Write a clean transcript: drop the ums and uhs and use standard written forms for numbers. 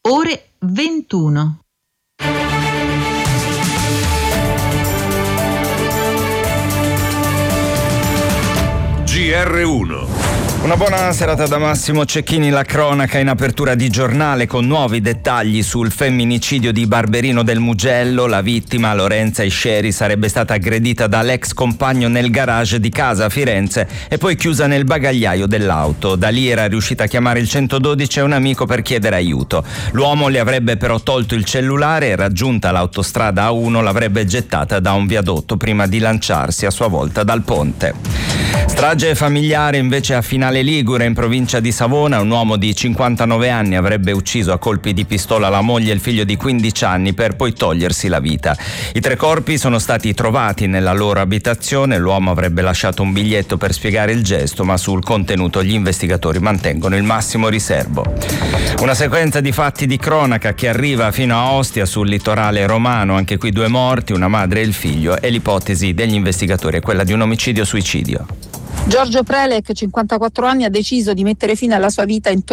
ore 21. GR1. Una buona serata da Massimo Cecchini, la cronaca in apertura di giornale con nuovi dettagli sul femminicidio di Barberino del Mugello. La vittima, Lorenza Isceri, sarebbe stata aggredita dall'ex compagno nel garage di casa a Firenze e poi chiusa nel bagagliaio dell'auto. Da lì era riuscita a chiamare il 112 e un amico per chiedere aiuto. L'uomo le avrebbe però tolto il cellulare e, raggiunta l'autostrada A1, l'avrebbe gettata da un viadotto prima di lanciarsi a sua volta dal ponte. Strage familiare invece a Finale Ligure, in provincia di Savona. Un uomo di 59 anni avrebbe ucciso a colpi di pistola la moglie e il figlio di 15 anni per poi togliersi la vita. I 3 corpi sono stati trovati nella loro abitazione. L'uomo avrebbe lasciato un biglietto per spiegare il gesto, ma sul contenuto gli investigatori mantengono il massimo riservo. Una sequenza di fatti di cronaca che arriva fino a Ostia, sul litorale romano. Anche qui 2 morti, una madre e il figlio, e l'ipotesi degli investigatori è quella di un omicidio-suicidio. Giorgio Prelec, 54 anni, ha deciso di mettere fine alla sua vita